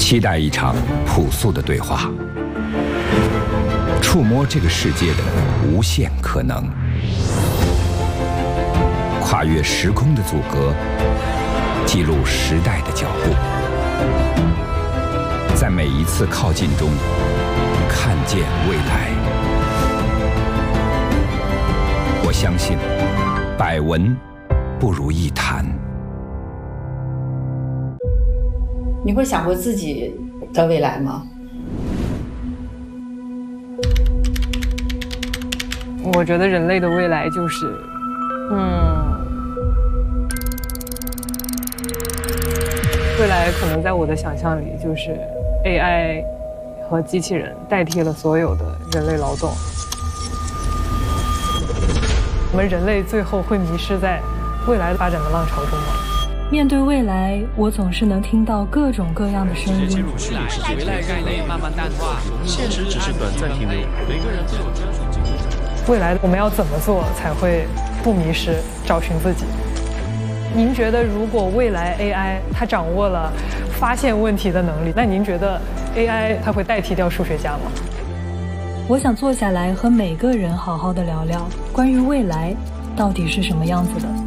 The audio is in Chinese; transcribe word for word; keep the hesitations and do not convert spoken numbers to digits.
期待一场朴素的对话，触摸这个世界的无限可能，跨越时空的阻隔，记录时代的脚步，在每一次靠近中看见未来。我相信，百闻不如一谈。 你会想过自己的未来吗？ 我觉得人类的未来就是，嗯，未来可能在我的想象里就是 A I 和机器人代替了所有的人类劳动，我们人类最后会迷失在未来发展的浪潮中吗？ 面对未来，我总是能听到各种各样的声音。 未来概念慢慢淡化，现实只是短暂停留。每个人都有专属经历。 未来我们要怎么做才会不迷失，找寻自己？您觉得，如果未来 A I 它掌握了发现问题的能力，那您觉得 A I 它会代替掉数学家吗？ 我想坐下来和每个人好好的聊聊，关于未来到底是什么样子的。